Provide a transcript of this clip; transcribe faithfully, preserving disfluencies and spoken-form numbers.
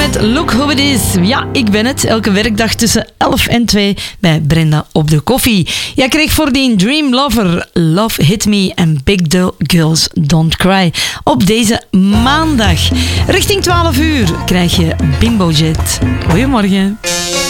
met Look Who It Is. Ja, ik ben het. Elke werkdag tussen elf en twee bij Brenda op de koffie. Jij kreeg voordien Dream Lover, Love Hit Me en Big Doe Girls Don't Cry. Op deze maandag. Richting twaalf uur krijg je Bimbo Jet. Goedemorgen.